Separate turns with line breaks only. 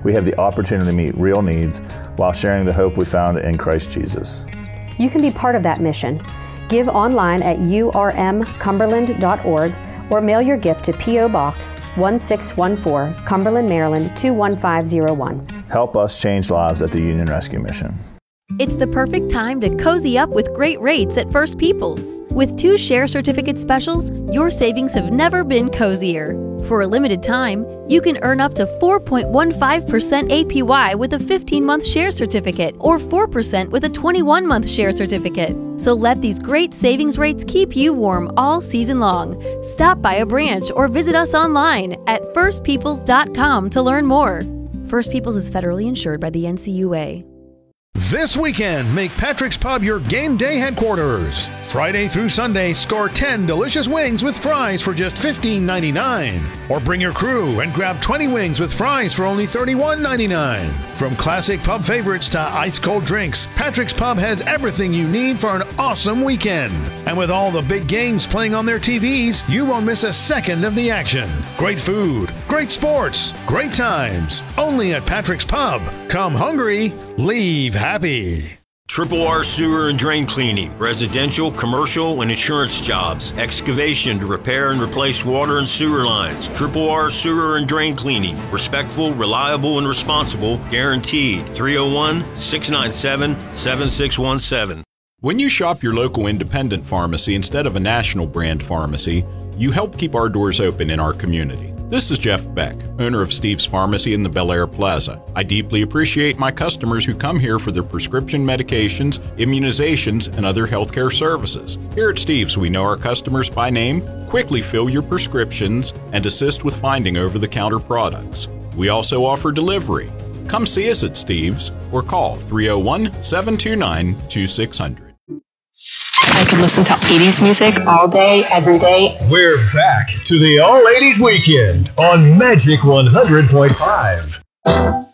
we have the opportunity to meet real needs while sharing the hope we found in Christ Jesus.
You can be part of that mission. Give online at urmcumberland.org or mail your gift to P.O. Box 1614, Cumberland, Maryland 21501.
Help us change lives at the Union Rescue Mission.
It's the perfect time to cozy up with great rates at First Peoples. With 2 share certificate specials, your savings have never been cozier. For a limited time, you can earn up to 4.15% APY with a 15-month share certificate or 4% with a 21-month share certificate. So let these great savings rates keep you warm all season long. Stop by a branch or visit us online at firstpeoples.com to learn more. First Peoples is federally insured by the NCUA.
This weekend, make Patrick's Pub your game day headquarters. Friday through Sunday, score 10 delicious wings with fries for just $15.99. Or bring your crew and grab 20 wings with fries for only $31.99. From classic pub favorites to ice-cold drinks, Patrick's Pub has everything you need for an awesome weekend. And with all the big games playing on their TVs, you won't miss a second of the action. Great food, great sports, great times. Only at Patrick's Pub. Come hungry, leave happy.
Triple R Sewer and Drain Cleaning, residential, commercial, and insurance jobs, excavation to repair and replace water and sewer lines. Triple R Sewer and Drain Cleaning, respectful, reliable, and responsible, guaranteed. 301-697-7617.
When you shop your local independent pharmacy instead of a national brand pharmacy, you help keep our doors open in our community. This is Jeff Beck, owner of Steve's Pharmacy in the Bel Air Plaza. I deeply appreciate my customers who come here for their prescription medications, immunizations, and other healthcare services. Here at Steve's, we know our customers by name, quickly fill your prescriptions, and assist with finding over-the-counter products. We also offer delivery. Come see us at Steve's or call 301-729-2600.
I could listen to 80s music all day, every day.
We're back to the All 80s Weekend on Magic 100.5.